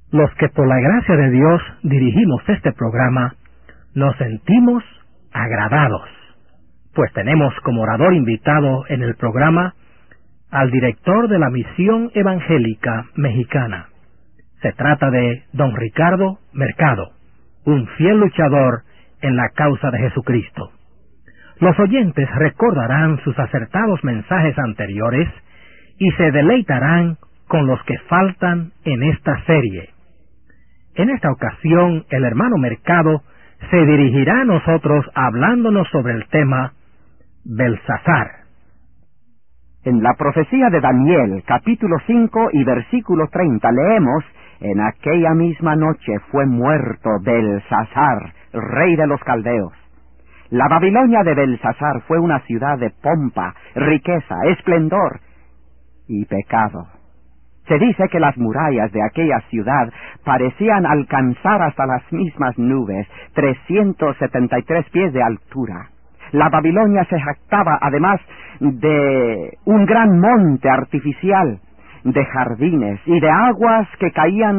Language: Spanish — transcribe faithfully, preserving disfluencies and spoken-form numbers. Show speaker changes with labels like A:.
A: Los que por la gracia de Dios dirigimos este programa, nos sentimos agradados, pues tenemos como orador invitado en el programa al director de la Misión Evangélica Mexicana. Se trata de don Ricardo Mercado, un fiel luchador en la causa de Jesucristo. Los oyentes recordarán sus acertados mensajes anteriores y se deleitarán con los que faltan en esta serie. En esta ocasión, el hermano Mercado se dirigirá a nosotros hablándonos sobre el tema Belsasar.
B: En la profecía de Daniel, capítulo cinco y versículo treinta, leemos: En aquella misma noche fue muerto Belsasar, rey de los caldeos. La Babilonia de Belsasar fue una ciudad de pompa, riqueza, esplendor y pecado. Se dice que las murallas de aquella ciudad parecían alcanzar hasta las mismas nubes, trescientos setenta y tres pies de altura. La Babilonia se jactaba además de un gran monte artificial, de jardines y de aguas que caían